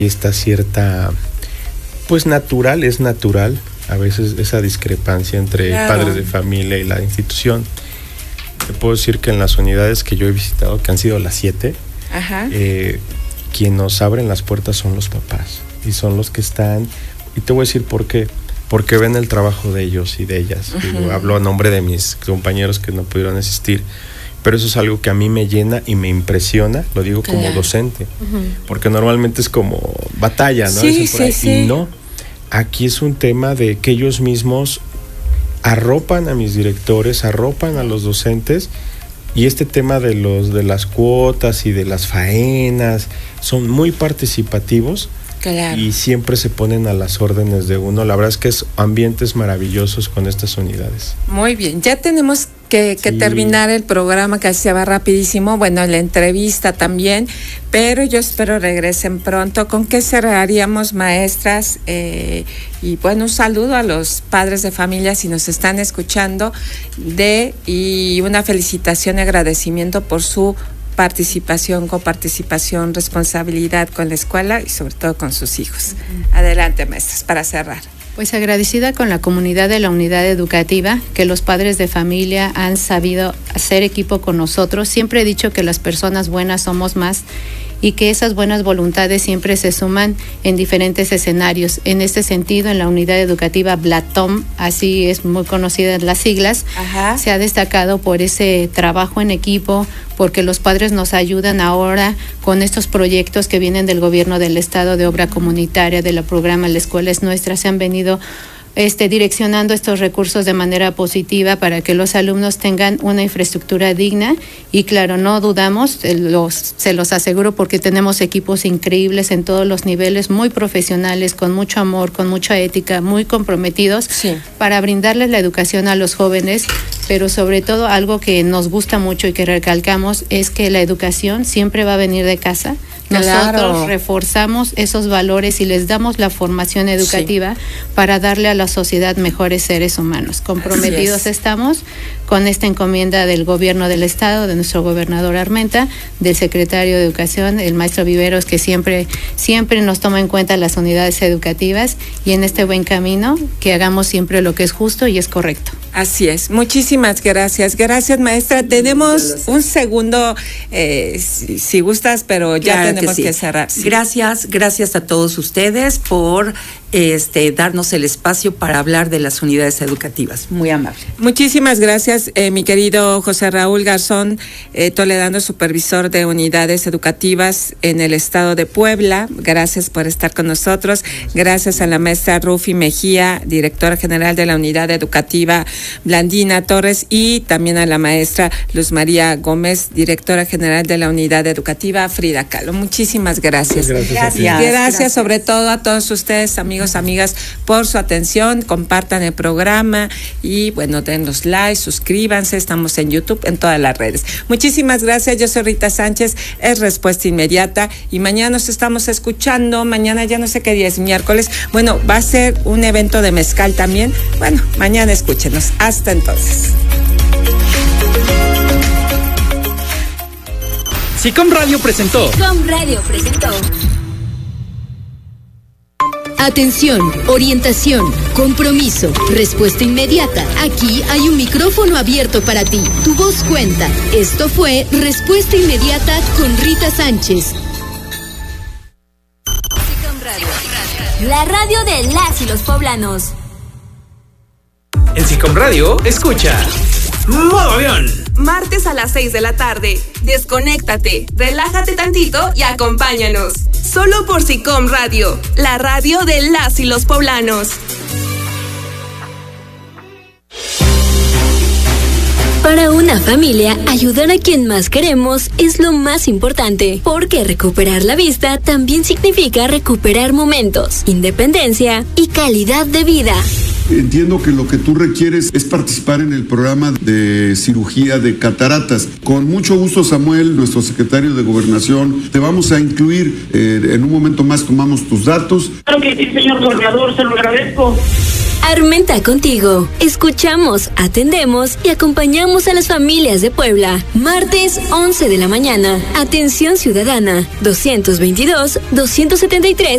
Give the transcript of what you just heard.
esta cierta, pues es natural a veces esa discrepancia entre padres de familia y la institución. Te puedo decir que en las unidades que yo he visitado, que han sido las 7, quien nos abren las puertas son los papás y son los que están, y te voy a decir por qué, porque ven el trabajo de ellos y de ellas. Digo, hablo a nombre de mis compañeros que no pudieron asistir, pero eso es algo que a mí me llena y me impresiona, lo digo como docente, porque normalmente es como batalla, ¿no? Sí. Y no, aquí es un tema de que ellos mismos arropan a mis directores, arropan a los docentes, y este tema de las cuotas y de las faenas son muy participativos. Claro. Y siempre se ponen a las órdenes de uno. La verdad es que es ambientes maravillosos con estas unidades. Muy bien, ya tenemos que terminar el programa, que se va rapidísimo, bueno, la entrevista también, pero yo espero regresen pronto. ¿Con qué cerraríamos, maestras? Y bueno, un saludo a los padres de familia si nos están escuchando, y una felicitación y agradecimiento por su coparticipación, responsabilidad con la escuela y sobre todo con sus hijos. Adelante, maestras, para cerrar. Pues agradecida con la comunidad de la unidad educativa, que los padres de familia han sabido hacer equipo con nosotros. Siempre he dicho que las personas buenas somos más, y que esas buenas voluntades siempre se suman en diferentes escenarios. En este sentido, en la unidad educativa Blatom, así es muy conocida en las siglas, se ha destacado por ese trabajo en equipo, porque los padres nos ayudan ahora con estos proyectos que vienen del gobierno del estado de obra comunitaria, del programa La Escuela es Nuestra. Se han venido direccionando estos recursos de manera positiva para que los alumnos tengan una infraestructura digna, y claro, no dudamos, se los aseguro, porque tenemos equipos increíbles en todos los niveles, muy profesionales, con mucho amor, con mucha ética, muy comprometidos para brindarles la educación a los jóvenes. Pero sobre todo, algo que nos gusta mucho y que recalcamos es que la educación siempre va a venir de casa. Nosotros reforzamos esos valores y les damos la formación educativa para darle a la sociedad mejores seres humanos. Comprometidos estamos con esta encomienda del gobierno del estado, de nuestro gobernador Armenta, del secretario de Educación, el maestro Viveros, que siempre nos toma en cuenta las unidades educativas, y en este buen camino que hagamos siempre lo que es justo y es correcto. Así es, muchísimas gracias. Gracias, maestra. Tenemos un segundo, si gustas, pero ya tenemos que cerrar. Gracias a todos ustedes por darnos el espacio para hablar de las unidades educativas. Muy amable. Muchísimas gracias, mi querido José Raúl Garzón Toledano, supervisor de unidades educativas en el estado de Puebla. Gracias por estar con nosotros. Gracias a la maestra Rufi Mejía, directora general de la unidad educativa Blandina Torres, y también a la maestra Luz María Gómez, directora general de la unidad educativa Frida Kahlo. Muchísimas gracias. Gracias sobre todo a todos ustedes, amigos, amigas, por su atención. Compartan el programa y bueno, den los likes, suscríbanse. Estamos en YouTube, en todas las redes. Muchísimas gracias. Yo soy Rita Sánchez, es Respuesta Inmediata, y mañana nos estamos escuchando. Mañana ya no sé qué día es, miércoles. Bueno, va a ser un evento de mezcal también. Bueno, mañana escúchenos. Hasta entonces. SICOM Radio presentó. Atención, orientación, compromiso, respuesta inmediata. Aquí hay un micrófono abierto para ti. Tu voz cuenta. Esto fue Respuesta Inmediata con Rita Sánchez. SICOM Radio, la radio de las y los poblanos. En SICOM Radio, escucha Modo Avión. Martes a las 6 de la tarde. Desconéctate, relájate tantito y acompáñanos. Solo por SICOM Radio, la radio de las y los poblanos. Para una familia, ayudar a quien más queremos es lo más importante, porque recuperar la vista también significa recuperar momentos, independencia y calidad de vida. Entiendo que lo que tú requieres es participar en el programa de cirugía de cataratas. Con mucho gusto, Samuel, nuestro secretario de Gobernación, te vamos a incluir. En un momento más tomamos tus datos. Claro que sí, señor gobernador, se lo agradezco. Armenta contigo. Escuchamos, atendemos y acompañamos a las familias de Puebla. Martes 11 de la mañana. Atención ciudadana 222-273